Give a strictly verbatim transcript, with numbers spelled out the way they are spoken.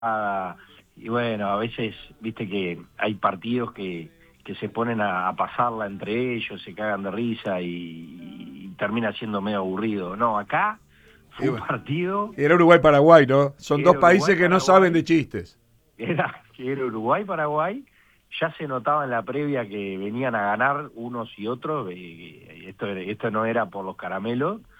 y bueno, a veces, viste que hay partidos que, que se ponen a, a pasarla entre ellos, se cagan de risa y, y termina siendo medio aburrido. No, acá Y fue un bueno, partido era Uruguay-Paraguay, ¿no? Son que dos era países que no saben de Uruguay-Paraguay, chistes. era, que era Uruguay-Paraguay, ya se notaba en la previa que venían a ganar unos y otros, eh, esto, esto no era por los caramelos,